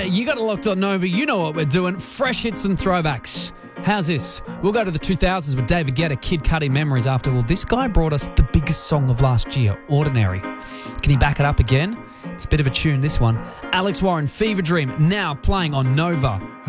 right, you got it locked on Nova. You know what we're doing. Fresh hits and throwbacks. How's this? We'll go to the 2000s with David Guetta, Kid Cudi memories after. Well, this guy brought us the biggest song of last year, Ordinary. Can he back it up again? It's a bit of a tune, this one. Alex Warren, Fever Dream, now playing on Nova.